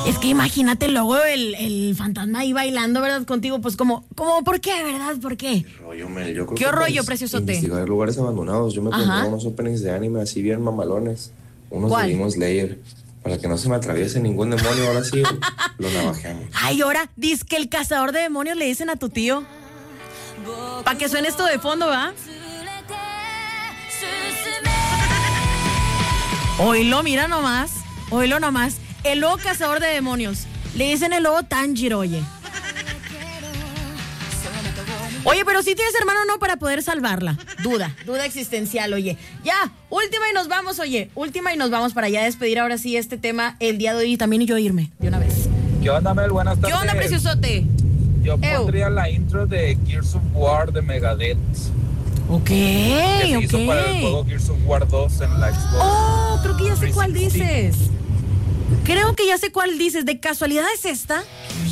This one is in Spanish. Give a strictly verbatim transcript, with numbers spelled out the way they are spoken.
Es que imagínate luego el, el fantasma ahí bailando, ¿verdad? Contigo, pues como, como ¿por qué, verdad? ¿Por qué? ¿Qué rollo, Mel? Yo creo ¿Qué que rollo, pues, preciosote? investigar lugares abandonados. Yo me Ajá. pondría unos openings de anime así bien mamalones. Unos ¿Cuál? de Demon Slayer. Para que no se me atraviese ningún demonio, ahora sí lo navajeamos. Ay, ahora, dice que el cazador de demonios le dicen a tu tío. Para que suene esto de fondo, ¿va? Oílo, mira nomás. Oílo nomás. El lobo cazador de demonios. Le dicen el lobo Tanjiro, oye. Oye, pero si tienes hermano o no para poder salvarla. Duda, duda existencial, oye. Ya, última y nos vamos, oye. Última y nos vamos para ya despedir ahora sí este tema el día de hoy y también yo irme de una vez. ¿Qué onda, Mel? Buenas tardes. ¿Qué onda, preciosote? Yo Ew. pondría la intro de Gears of War de Megadeth. Ok, Que se ok. hizo para el juego Gears of War dos en la Xbox. Oh, creo que ya sé cuál trescientos sesenta. dices. Creo que ya sé cuál dices. ¿De casualidad es esta?